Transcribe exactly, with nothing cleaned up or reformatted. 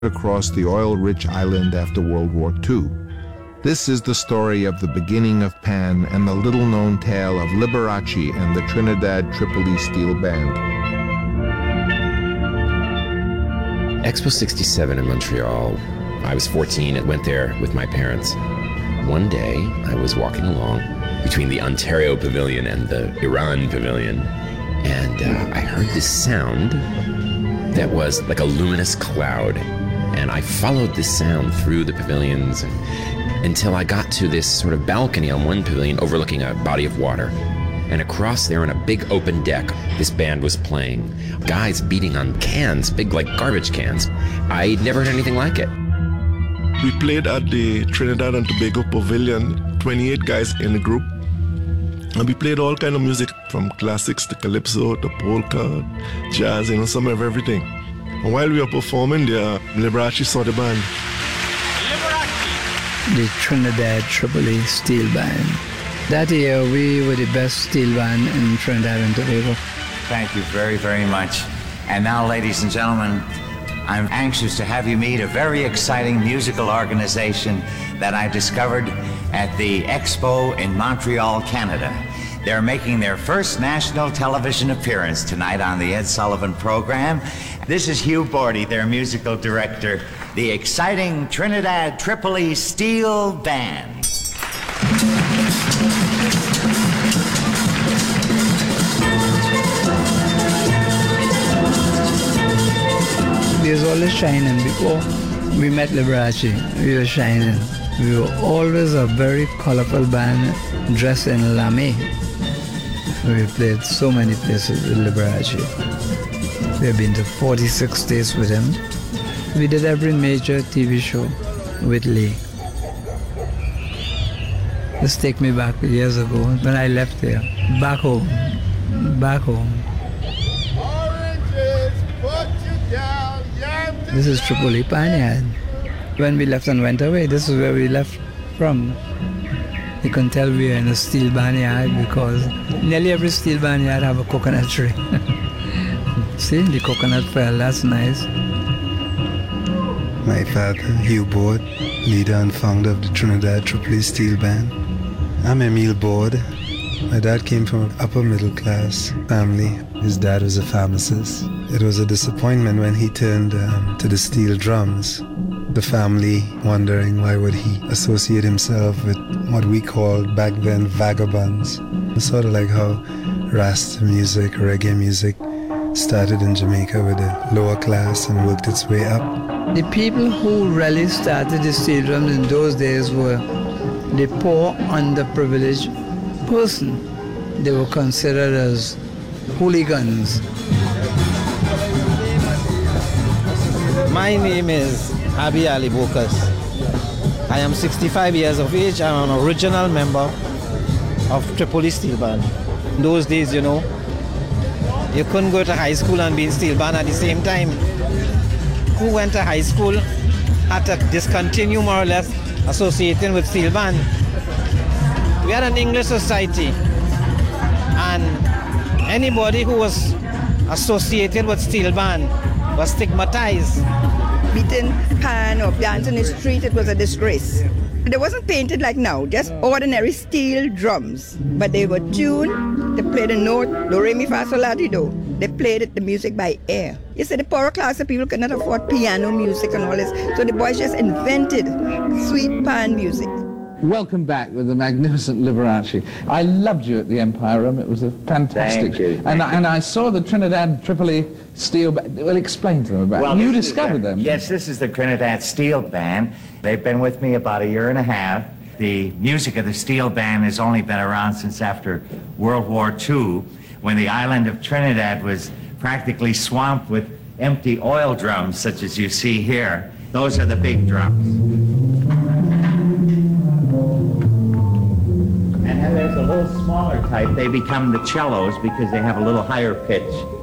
across the oil-rich island after World War Two. This is the story of the beginning of Pan and the little-known tale of Liberace and the Trinidad Tripoli Steel Band. Expo sixty-seven in Montreal. I was fourteen and went there with my parents. One day, I was walking along between the Ontario Pavilion and the Iran Pavilion, and uh, I heard this sound that was like a luminous cloud. And I followed this sound through the pavilions until I got to this sort of balcony on one pavilion overlooking a body of water. And across there on a big open deck, this band was playing. Guys beating on cans, big like garbage cans. I'd never heard anything like it. We played at the Trinidad and Tobago Pavilion, twenty-eight guys in the group. And we played all kind of music, from classics to calypso to polka, jazz, you know, some of everything. And while we were performing there, Liberace saw the band. Liberace! The Trinidad Tripoli Steel Band. That year, we were the best steel band in Trinidad and Tobago. Thank you very, very much. And now, ladies and gentlemen, I'm anxious to have you meet a very exciting musical organization that I discovered at the Expo in Montreal, Canada. They're making their first national television appearance tonight on the Ed Sullivan program. This is Hugh Bordy, their musical director, the exciting Trinidad Tripoli Steel Band. We was always shining. Before we met Liberace, we were shining. We were always a very colorful band dressed in lame. We played so many places with Liberace. We have been to forty-six states with him. We did every major T V show with Lee. Let's take me back years ago when I left there. Back home. Back home. This is Tripoli Panyard. When we left and went away, this is where we left from. You can tell we are in a steel barnyard because nearly every steel barnyard have a coconut tree. See, the coconut fell, that's nice. My father, Hugh Borde, leader and founder of the Trinidad Tripoli Steel Band. I'm Emile Borde. My dad came from an upper middle class family. His dad was a pharmacist. It was a disappointment when he turned um, to the steel drums. The family wondering why would he associate himself with what we called back then vagabonds. It's sort of like how Rasta music, reggae music started in Jamaica with the lower class and worked its way up. The people who really started the steel drums in those days were the poor, underprivileged person. They were considered as hooligans. My name is Abi Ali Bokas. I am sixty-five years of age. I'm an original member of Tripoli Steel Band. In those days, you know, you couldn't go to high school and be in steel band at the same time. Who went to high school had to discontinue more or less associating with steel band. We had an English society, and anybody who was associated with steel band was stigmatized. Beating pan or dancing in the street, it was a disgrace. They wasn't painted like now, just ordinary steel drums. But they were tuned, they played a note, do, re, mi, fa, sol, la, ti, do. They played it, the music by ear. You see, the poorer class of people could not afford piano music and all this, so the boys just invented sweet pan music. Welcome back with the magnificent Liberace. I loved you at the Empire Room. It was a fantastic. Thank you. Thank and, you. I, and I saw the Trinidad Tripoli Steel Band. Well, explain to them about Well, it. You this is discovered the- them. Yes, this is the Trinidad Steel Band. They've been with me about a year and a half. The music of the Steel Band has only been around since after World War Two, when the island of Trinidad was practically swamped with empty oil drums, such as you see here. Those are the big drums. And then there's a little smaller type. They become the cellos because they have a little higher pitch.